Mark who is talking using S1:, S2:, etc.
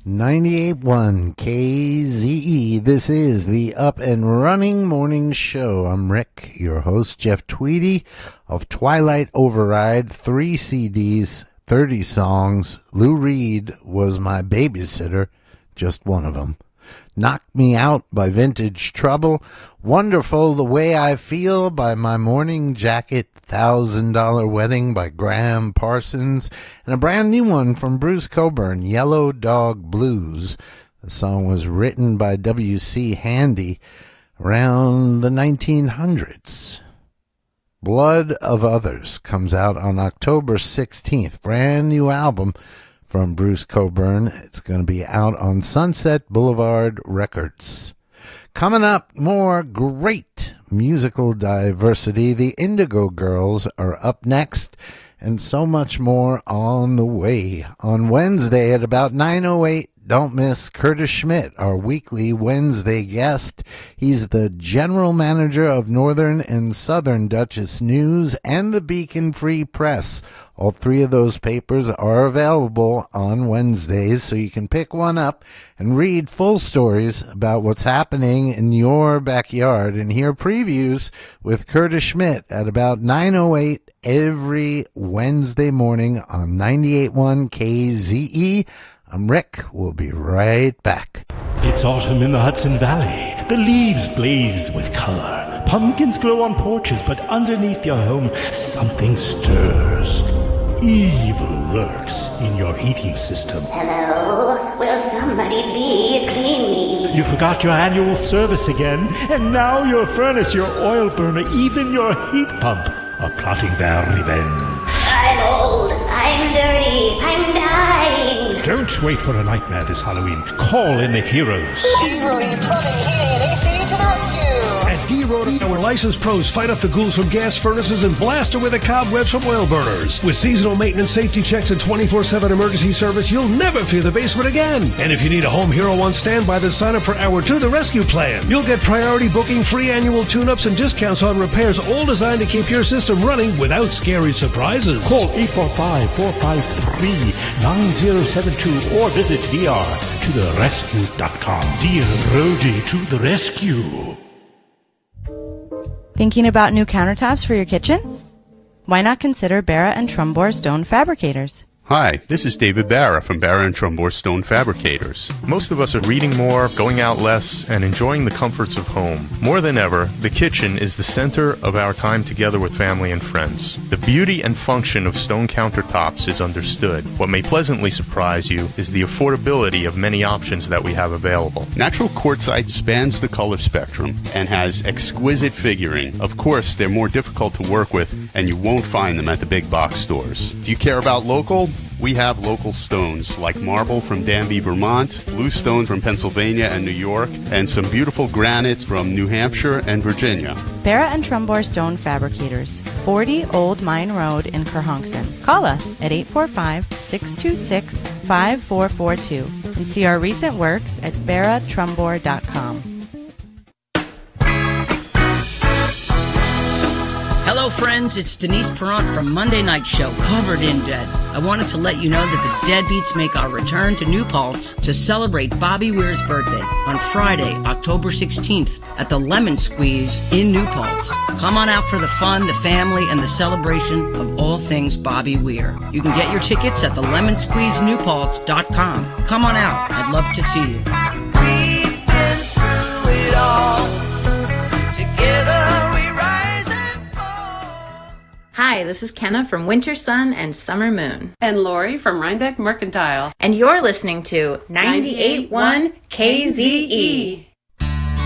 S1: 98.1 KZE. This is the Up and Running Morning Show. I'm Rick, your host, Jeff Tweedy of Twilight Override, 3 CDs, 30 songs. Lou Reed was my babysitter, just one of them. Knock Me Out by Vintage Trouble. Wonderful The Way I Feel by My Morning Jacket. $1,000 Wedding by Graham Parsons. And a brand new one from Bruce Cockburn, Yellow Dog Blues. The song was written by W.C. Handy around the 1900s. Blood of Others comes out on October 16th. Brand new album from Bruce Cockburn. It's going to be out on Sunset Boulevard Records. Coming up, more great musical diversity. The Indigo Girls are up next, and so much more on the way. On Wednesday at about 9:08, don't miss Curtis Schmidt, our weekly Wednesday guest. He's the general manager of Northern and Southern Dutchess News and the Beacon Free Press. All 3 of those papers are available on Wednesdays, so you can pick one up and read full stories about what's happening in your backyard and hear previews with Curtis Schmidt at about 9:08 every Wednesday morning on 98.1 KZE. I'm Rick. We'll be right back.
S2: It's autumn in the Hudson Valley. The leaves blaze with color. Pumpkins glow on porches, but underneath your home, something stirs. Evil lurks in your heating system.
S3: Hello? Will somebody please clean me?
S2: You forgot your annual service again, and now your furnace, your oil burner, even your heat pump are plotting their revenge.
S3: I'm old. I'm dirty. I'm dying.
S2: Don't wait for a nightmare this Halloween. Call in the heroes.
S4: D-Rody Plumbing, Heating, and AC to the rescue.
S5: At D-Rody, our licensed pros fight off the ghouls from gas furnaces and blast away the cobwebs from oil burners. With seasonal maintenance, safety checks, and 24/7 emergency service, you'll never fear the basement again. And if you need a home hero on standby, then sign up for our To the Rescue plan. You'll get priority booking, free annual tune-ups, and discounts on repairs, all designed to keep your system running without scary surprises.
S2: Call 845-453-9072 or visit drtotherescue.com. D-Rody to the rescue.
S6: Thinking about new countertops for your kitchen? Why not consider Barra and Trumbore Stone Fabricators?
S7: Hi, this is David Barra from Barra and Trumbore Stone Fabricators. Most of us are reading more, going out less, and enjoying the comforts of home. More than ever, the kitchen is the center of our time together with family and friends. The beauty and function of stone countertops is understood. What may pleasantly surprise you is the affordability of many options that we have available. Natural quartzite spans the color spectrum and has exquisite figuring. Of course, they're more difficult to work with, and you won't find them at the big box stores. Do you care about local? We have local stones like marble from Danby, Vermont, bluestone from Pennsylvania and New York, and some beautiful granites from New Hampshire and Virginia.
S6: Barra and Trumbore Stone Fabricators, 40 Old Mine Road in Kerhonkson. Call us at 845-626-5442 and see our recent works at barratrumbore.com.
S8: Hello friends, it's Denise Perrant from Monday Night Show, Covered in Dead. I wanted to let you know that the Deadbeats make our return to New Paltz to celebrate Bobby Weir's birthday on Friday, October 16th at the Lemon Squeeze in New Paltz. Come on out for the fun, the family, and the celebration of all things Bobby Weir. You can get your tickets at thelemonsqueezenewpaltz.com. Come on out. I'd love to see you.
S9: We've been through it all. Together we rise and fall.
S10: Hi, this is Kenna from Winter Sun and Summer Moon.
S11: And Lori from Rhinebeck Mercantile.
S10: And you're listening to 98.1 KZE.